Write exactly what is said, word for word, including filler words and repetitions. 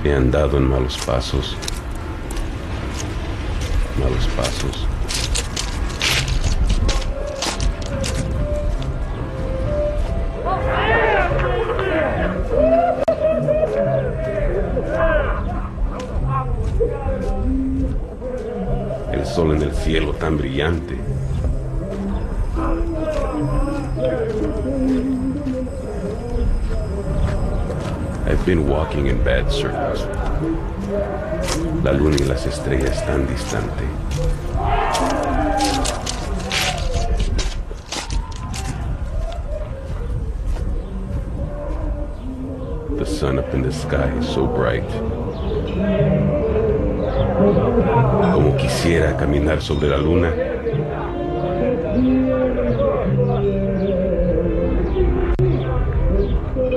He andado en malos pasos. Malos pasos. El sol en el cielo tan brillante. I've been walking in bad circles. La luna y las estrellas tan distante. The sun up in the sky is so bright. Como quisiera caminar sobre la luna.